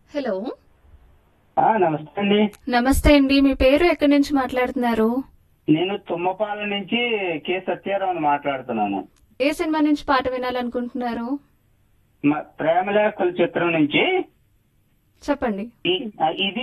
Hello. నమస్తే అండి. నమస్తే అండి. మీ పేరు ఎక్కడి నుంచి మాట్లాడుతున్నారు? నేను తుమ్మపాల నుంచి కె సత్యారావుని మాట్లాడుతున్నాను. ఏ సినిమా నుంచి పాట వినాలనుకుంటున్నారు? ప్రేమలేఖల చిత్రం నుంచి చెప్పండి. ఇది